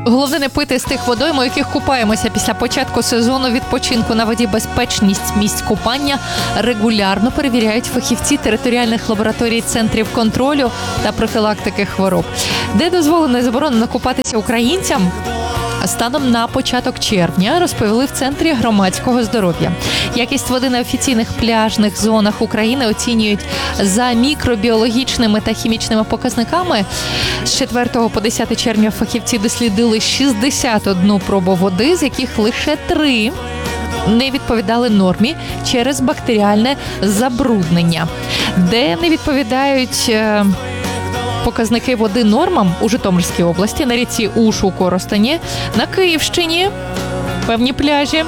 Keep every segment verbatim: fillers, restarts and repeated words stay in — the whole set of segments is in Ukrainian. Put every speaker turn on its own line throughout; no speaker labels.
Головне не пити з тих водойм, у яких купаємося після початку сезону відпочинку на воді. Безпечність місць купання регулярно перевіряють фахівці територіальних лабораторій центрів контролю та профілактики хвороб. Де дозволено і заборонено купатися українцям? Станом на початок червня розповіли в Центрі громадського здоров'я. Якість води на офіційних пляжних зонах України оцінюють за мікробіологічними та хімічними показниками. З четвертого по десяте червня фахівці дослідили шістдесят одну пробу води, з яких лише три не відповідали нормі через бактеріальне забруднення. Де не відповідають показники води нормам у Житомирській області, на річці Уж у Коростені, на Київщині, певні пляжі,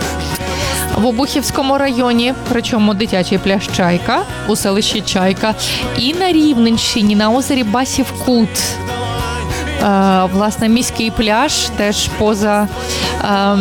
в Обухівському районі, причому дитячий пляж Чайка, у селищі Чайка, і на Рівненщині, на озері Басів-Кут. Е, власне, міський пляж теж поза е,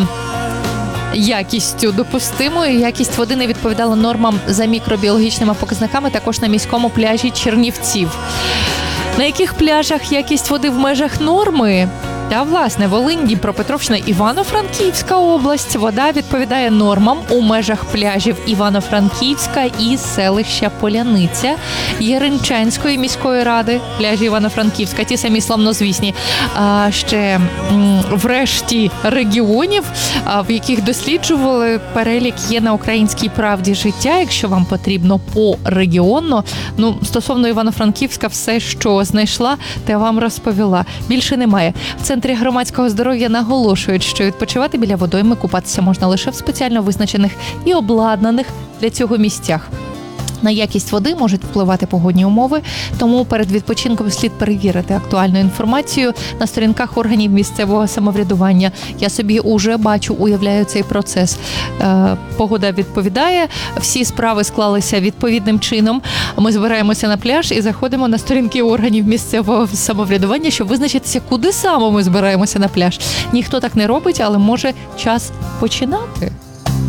якістю допустимою. Якість води не відповідала нормам за мікробіологічними показниками також на міському пляжі Чернівців. На яких пляжах якість води в межах норми? Та, власне, Волинь, Дніпропетровщина, Івано-Франківська область. Вода відповідає нормам у межах пляжів Івано-Франківська і селища Поляниця, Єринчанської міської ради, пляжі Івано-Франківська, ті самі славнозвісні. А ще в решті регіонів, в яких досліджували, перелік є на Українській правді життя, якщо вам потрібно порегіонно. Ну, стосовно Івано-Франківська, все, що знайшла, те вам розповіла. Більше немає. В Центрі громадського здоров'я наголошують, що відпочивати біля водойми, купатися можна лише в спеціально визначених і обладнаних для цього місцях. На якість води можуть впливати погодні умови, тому перед відпочинком слід перевірити актуальну інформацію на сторінках органів місцевого самоврядування. Я собі уже бачу, уявляю цей процес. Е, погода відповідає, всі справи склалися відповідним чином. Ми збираємося на пляж і заходимо на сторінки органів місцевого самоврядування, щоб визначитися, куди саме ми збираємося на пляж. Ніхто так не робить, але може час починати.